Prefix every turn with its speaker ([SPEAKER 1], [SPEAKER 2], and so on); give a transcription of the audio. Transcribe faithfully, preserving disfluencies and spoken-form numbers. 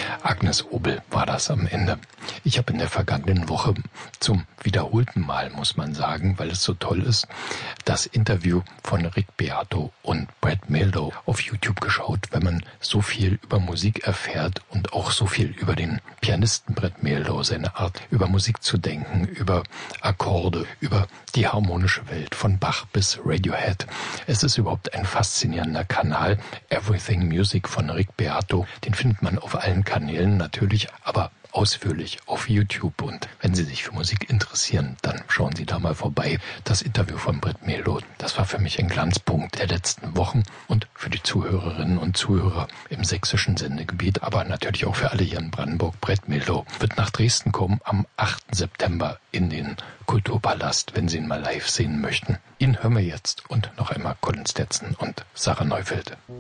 [SPEAKER 1] Agnes Obel war das am Ende. Ich habe in der vergangenen Woche zum wiederholten Mal, muss man sagen, weil es so toll ist, das Interview von Rick Beato und Brad Mehldau auf YouTube geschaut. Wenn man so viel über Musik erfährt und auch so viel über den Pianisten Brad Mehldau, seine Art über Musik zu denken, über Akkorde, über die harmonische Welt von Bach bis Radiohead. Es ist überhaupt ein faszinierender Kanal. Everything Music von Rick Beato, den findet man auf allen Kanälen natürlich, aber ausführlich auf YouTube. Und wenn Sie sich für Musik interessieren, dann schauen Sie da mal vorbei. Das Interview von Brad Mehldau, das war für mich ein Glanzpunkt der letzten Wochen und für die Zuhörerinnen und Zuhörer im sächsischen Sendegebiet, aber natürlich auch für alle hier in Brandenburg. Brad Mehldau wird nach Dresden kommen am achten September in den Kulturpalast, wenn Sie ihn mal live sehen möchten. Ihn hören wir jetzt und noch einmal Colin Stetson und Sarah Neufeld.